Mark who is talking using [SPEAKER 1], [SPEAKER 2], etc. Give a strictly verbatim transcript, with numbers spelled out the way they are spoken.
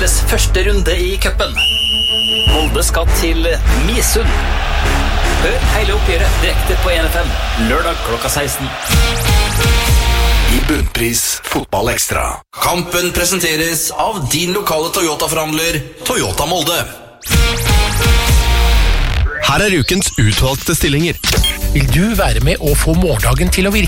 [SPEAKER 1] deres første runde i cupen. Molde skal til Misund. Hør hele oppgjøret direkte på N F M, lørdag klokka seksten.
[SPEAKER 2] I Bunnpris Fotball Ekstra. Kampen presenteres av din lokale Toyota-forhandler, Toyota Molde.
[SPEAKER 3] Her er ukens utvalgte stillinger.
[SPEAKER 4] Vil du være med å få morgendagen til å virke?